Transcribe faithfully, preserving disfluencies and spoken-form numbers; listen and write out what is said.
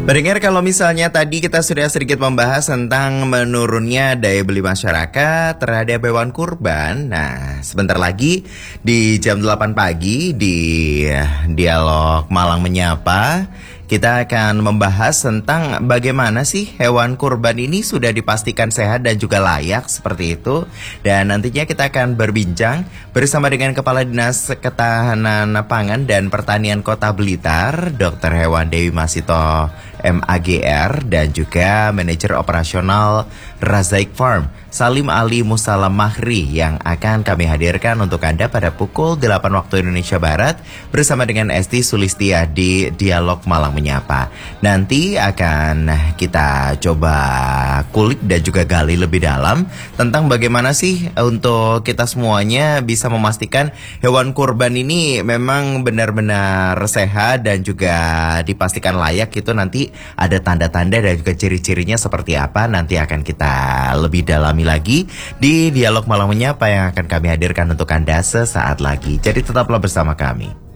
Pendengar, kalau misalnya tadi kita sudah sedikit membahas tentang menurunnya daya beli masyarakat terhadap hewan kurban. Nah, sebentar lagi di jam delapan pagi di Dialog Malang Menyapa, kita akan membahas tentang bagaimana sih hewan kurban ini sudah dipastikan sehat dan juga layak seperti itu. Dan nantinya kita akan berbincang bersama dengan Kepala Dinas Ketahanan Pangan dan Pertanian Kota Blitar, Dokter Hewan Dewi Masito M A G R, dan juga Manajer Operasional Razaik Farm, Salim Ali Musalam Mahri, yang akan kami hadirkan untuk Anda pada pukul delapan waktu Indonesia Barat bersama dengan Esti Sulistia di Dialog Malang Menyapa. Nanti akan kita coba kulik dan juga gali lebih dalam tentang bagaimana sih untuk kita semuanya bisa memastikan hewan kurban ini memang benar-benar sehat dan juga dipastikan layak. Itu nanti ada tanda-tanda dan juga ciri-cirinya seperti apa, nanti akan kita lebih dalami lagi di Dialog Malang Menyapa yang akan kami hadirkan untuk Anda sesaat lagi. Jadi tetaplah bersama kami.